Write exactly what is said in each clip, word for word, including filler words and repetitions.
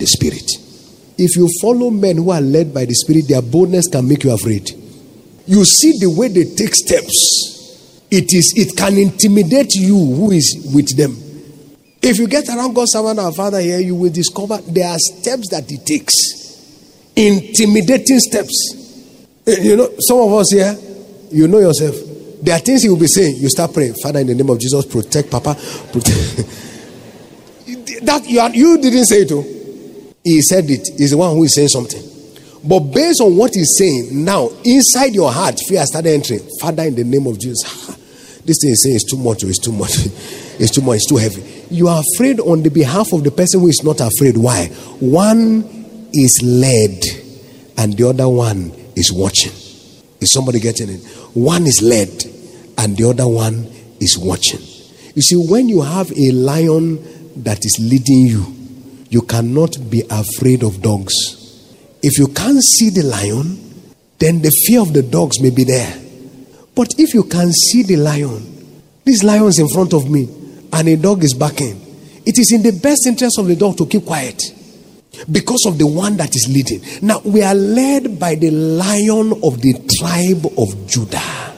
the Spirit. If you follow men who are led by the Spirit, their boldness can make you afraid. You see the way they take steps. It is it can intimidate you who is with them. If you get around God's servant, our Father here, you will discover there are steps that he takes. Intimidating steps. You know, some of us here, you know yourself. There are things he will be saying. You start praying, Father, in the name of Jesus, protect Papa. Protect. That you, are, you didn't say it too. He said it. He's the one who is saying something. But based on what he's saying, now, inside your heart, fear started entering. Father, in the name of Jesus. This thing is saying it's too much, or it's too much. It's too much, it's too heavy. You are afraid on the behalf of the person who is not afraid. Why? One is led and the other one is watching. Is somebody getting it? One is led and the other one is watching. You see, when you have a lion that is leading you, you cannot be afraid of dogs. If you can't see the lion, then the fear of the dogs may be there. But if you can see the lion, this lion is in front of me and a dog is barking, it is in the best interest of the dog to keep quiet because of the one that is leading. Now, we are led by the lion of the tribe of Judah.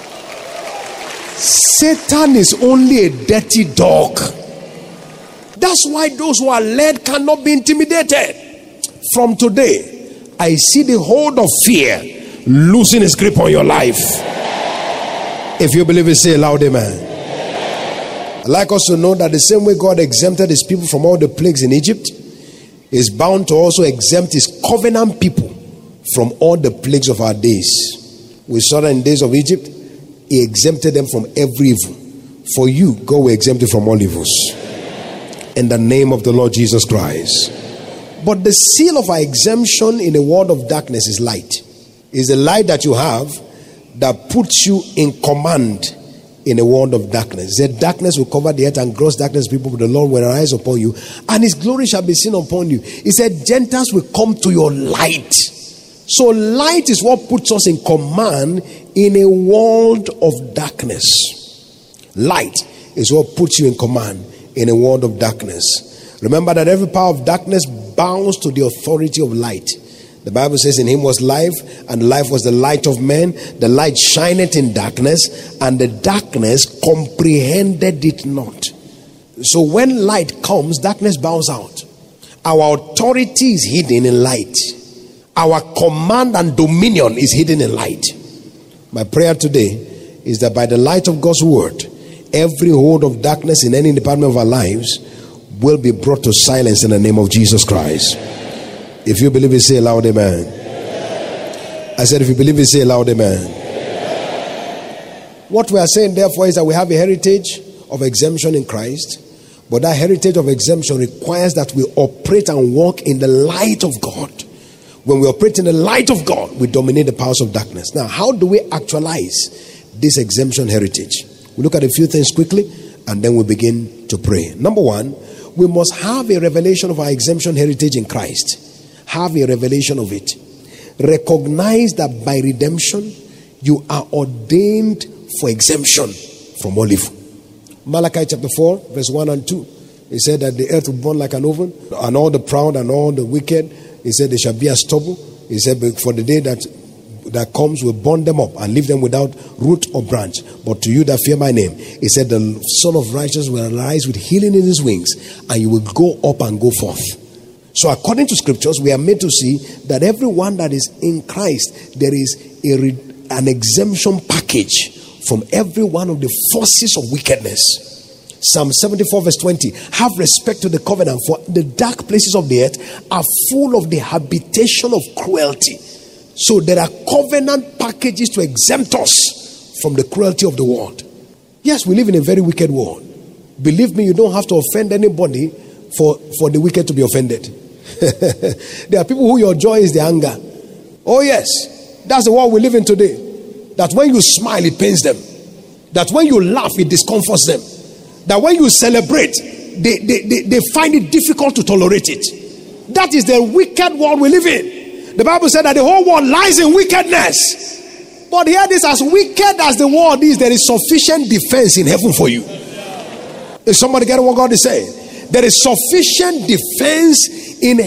Satan is only a dirty dog. That's why those who are led cannot be intimidated. From today, I see the hold of fear losing its grip on your life. If you believe it, say loud amen. I'd like us to know that the same way God exempted his people from all the plagues in Egypt, is bound to also exempt his covenant people from all the plagues of our days. We saw that in days of Egypt, he exempted them from every evil. For you, God will exempt you from all evils. In the name of the Lord Jesus Christ. But the seal of our exemption in a world of darkness is light. Is the light that you have that puts you in command in a world of darkness. The darkness will cover the earth and gross darkness people, but the Lord will arise upon you and his glory shall be seen upon you. He said Gentiles will come to your light. So light is what puts us in command in a world of darkness. Light is what puts you in command in a world of darkness. Remember that every power of darkness bows to the authority of light. The Bible says in him was life, and life was the light of men. The light shineth in darkness, and the darkness comprehended it not. So when light comes, darkness bows out. Our authority is hidden in light. Our command and dominion is hidden in light. My prayer today is that by the light of God's word, every hold of darkness in any department of our lives will be brought to silence in the name of Jesus Christ. If you believe it, say loud amen. Amen. I said if you believe it, say loud amen. Amen. What we are saying therefore is that we have a heritage of exemption in Christ, but that heritage of exemption requires that we operate and walk in the light of God. When we operate in the light of God, we dominate the powers of darkness. Now, how do we actualize this exemption heritage? We look at a few things quickly and then we begin to pray. Number one, we must have a revelation of our exemption heritage in Christ. Have a revelation of it. Recognize that by redemption, you are ordained for exemption from all evil. Malachi chapter four, verse one and two. He said that the earth will burn like an oven, and all the proud and all the wicked, he said they shall be as stubble. He said, but for the day that that comes will burn them up and leave them without root or branch. But to you that fear my name, he said the Son of Righteousness will arise with healing in his wings, and you will go up and go forth. So according to scriptures, we are made to see that everyone that is in Christ, there is a re- an exemption package from every one of the forces of wickedness. Psalm seventy-four verse twenty, have respect to the covenant, for the dark places of the earth are full of the habitation of cruelty. So there are covenant packages to exempt us from the cruelty of the world. Yes, we live in a very wicked world. Believe me, you don't have to offend anybody for, for the wicked to be offended. There are people who your joy is their anger. Oh yes, that's the world we live in today. That when you smile, it pains them. That when you laugh, it discomforts them. That when you celebrate, they, they, they, they find it difficult to tolerate it. That is the wicked world we live in. The Bible said that the whole world lies in wickedness. But hear this, as wicked as the world is, there is sufficient defense in heaven for you. Is somebody getting what God is saying? There is sufficient defense in